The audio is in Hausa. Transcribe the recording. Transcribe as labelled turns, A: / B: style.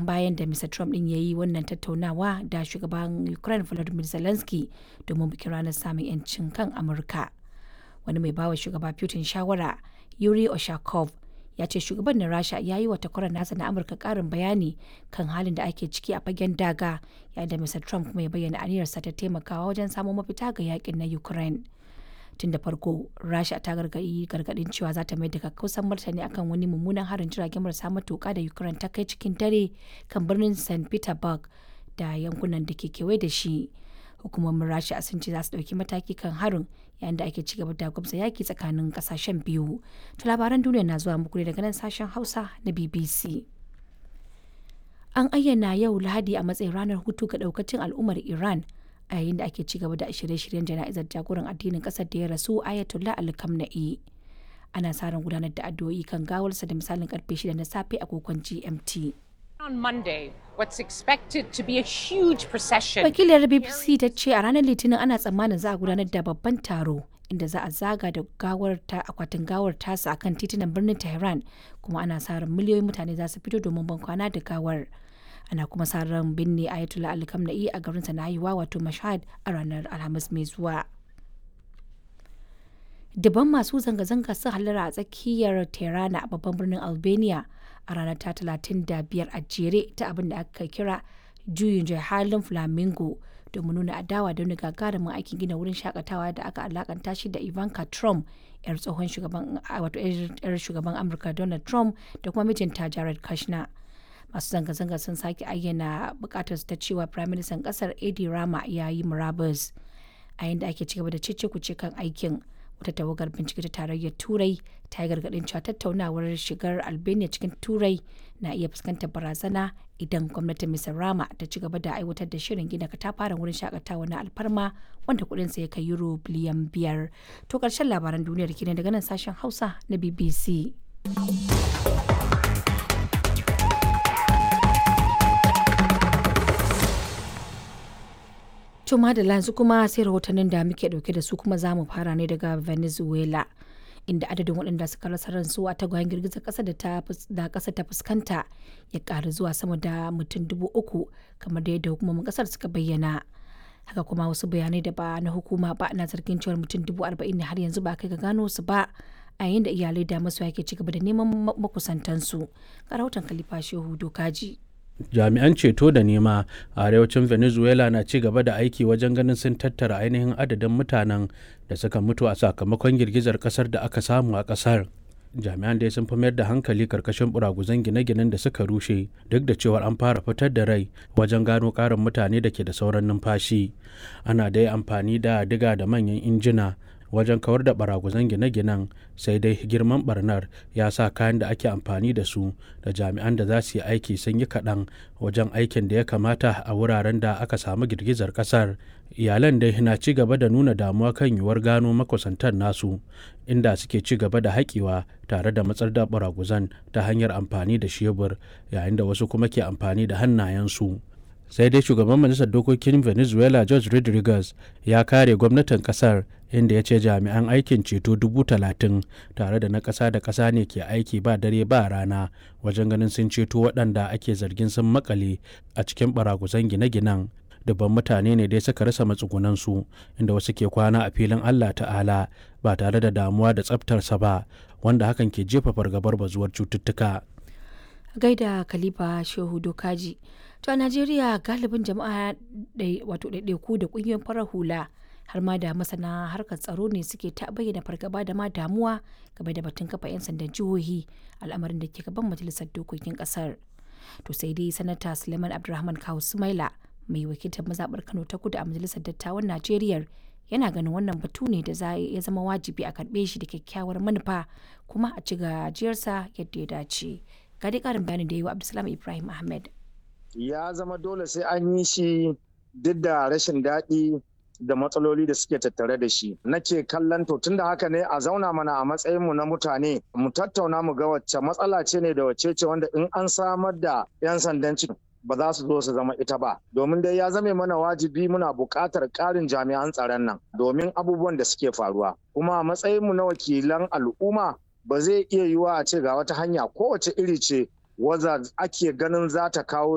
A: bayan da Mr. Trump ɗin ya yi wannan tattaunawa da shugaban Ukraine Volodymyr Zelensky domin bikin ranar samun 'yancin kan Amurka. Wani mai bawa shugaba Putin shawara, Yuri Oshakov, ya ce shugaban na Rasha ya yi wa takwarar nasa na Amurka ƙarin bayani kan halin da ake ciki a fagen daga, yayin da Mr. Trump kuma ya bayyana aniyarsa ta taimakawa wajen samo mafita ga yakin na Ukraine. Tun da farko, Rasha ta gargaɗin cewa za ta mai da kakkausan martani akan wani mummunan harin jiragen marasa matuƙa da Ukraine ta kai cikin dare kan birnin St. Petersburg da yankunan da ke kewaye da shi. Hukumomin Rasha sun ce za su ɗauki mataki kan harin yayin da ake ci gaba da gwamza yaki tsakanin ƙasashen biyu. Ta labaran duniya na zuwa muku ne daga nan sashen Hausa na BBC. An ayyana yau Lahadi a matsayin ranar hutu ga ɗaukacin al'ummar Iran a yayin da ake ci gaba da shirye-shiryen jana'izar jagoran addinin kasar da ya rasu Ayatollah Ali Khamenei. Ana sa ran gudanar da addu'o'i kan gawarsa da misalin karfe 6 na safe a agogon GMT.
B: On Monday, what's expected to be a huge procession.
A: Wakilar BBC ta ce a ranar Litinin ana tsammanin za a gudanar da babban taro inda za a zaga da akwatin gawar tasa akan titunan birnin Tehran, kuma ana sa ran miliyoyin mutane za su fito domin ban kwana da gawar. Ana kuma sa ran binne Ayatollah Ali Khamenei a garinsa na haihuwa wato Mashhad a ranar Alhamis mai zuwa. Daban masu zanga-zanga sun hallara a tsakiyar Tirana a babban birnin Albania a ranar ta 35 a jere ta abin da aka kira juyin halin Flamingo domin nuna adawa da wani gagarumin aikin gina wurin shakatawa da aka alakanta shi da Ivanka Trump, yar tsohon shugaban Amurka Donald Trump da kuma mijinta Jared Kushner. Masu zanga-zanga sun sake ayyana bukatar ta cewa Prime Minister kasar Edi Rama ya yi murabus. A yayin da ake cigaba da cece-kuce kan aikin, wata tawagar bincike ta tarayyar Turai ta yi gargadin cewa tattaunawar shigar Albania cikin Turai na iya fuskantar barazana idan gwamnatin Mr. Rama ta ci gaba da aiwatar da shirin gina katafaren wurin shakatawa na alfarma wanda kudinsa ya kai euro biliyan 5. To karshen labaran duniyar kenan daga nan sashen Hausa na BBC. Tuma da yanzu kuma sai rahotannin da muke dauke da su, kuma za mu fara ne daga Venezuela, inda adadin waɗanda suka rasa ransu a tagwayen girgizar ƙasa da ƙasa ta fuskanta ya ƙaru zuwa sama da mutum 3,000 kamar da yadda hukumomin ƙasar suka bayyana. Haka kuma wasu bayanai da ba na hukuma ba na zargin cewar mutum 40,000 ne har yanzu ba kai ga gano su ba, a yayin da iyalai da masoya ke ci gaba da neman makusantansu. Ga rahoton Khalifa Shehu Dokaji.
C: Jami'an ceto da nema a arewacin Venezuela na ci gaba da aiki wajen ganin sun tattara ainihin adadin mutanen da suka mutu a sakamakon girgizar kasar da aka samu a kasar. Jami'an dai sun fi mayar da hankali karkashin buraguzan gine-ginen da suka rushe, duk da cewar an fara fitar da rai wajen gano karin mutane da ke da sauran numfashi. Ana dai amfani da diga da manyan injina wajen kawar da baraguzan gine-ginen, sai dai girman barnar ya sa kayan da ake amfani da su da jami'an da za su yi aiki sun yi kaɗan wajen aikin da ya kamata a wuraren da aka samu girgizar ƙasar. Iyalan dai na ci gaba da nuna damuwa kan yiwuwar gano makusantar nasu, inda suke ci gaba da haƙewa tare da matsar da baraguzan ta hanyar amfani da shebur, yayin da wasu kuma ke amfani da hannayensu. Sai dai shugaban majalisar dokokin Venezuela George Rodriguez ya kare gwamnatin kasar, inda ya ce jami'an aikin ceto 30,000 tare da na ƙasa da ƙasa ne ke aiki ba dare ba rana wajen ganin sun ceto waɗanda ake zargin sun makale a cikin baraguzan gine-ginen. Dubban mutane ne dai suka rasa matsugunansu, inda wasu ke kwana a filin Allah Ta'ala ba tare da damuwa da tsaftarsa ba, wanda hakan ke jefa fargabar bazuwar cututtuka.
A: Gaida Khalifa Shehu Dokaji. To a Najeriya galibin jama'a wato ɗaiɗaiku da ƙungiyoyin farar hula har ma da masana harkar tsaro ne suke ta bayyana fargaba da ma damuwa game da batun kafa 'yan sandan jihohi, al'amarin da ke gaban majalisar dokokin ƙasar. To sai dai sanata Suleiman Abdulrahman Kawu Sumaila, mai wakiltar mazaɓar Kano ta Kudu a majalisar dattawan Najeriya, yana ganin wannan batu ne da ya zama wajibi a karɓe shi da kyakkyawar manufa kuma a ci gajiyarsa yadda ya dace. Ga dai ƙarin bayanin da ya yi wa Abdulsalam Ibrahim Ahmed.
D: Ya zama dole sai an yi shi duk da rashin daɗi da matsaloli da suke tattare da shi. Na ce kallon to tunda haka ne a zauna mana a matsayinmu na mutane mu tattauna mu ga wacce matsala ce ne da wacce ce wanda in an samar da 'yan sandan cikin ba za su zo su zama ita ba. Domin dai ya zame mana wajibi muna buƙatar ƙarin jami'an tsaron nan domin abubuwan da suke faruwa. Kuma a matsayinmu na wakilan al'umma ba zai iya yiwuwa a ce ga wata hanya kowace iri ce wadda ake ganin za ta kawo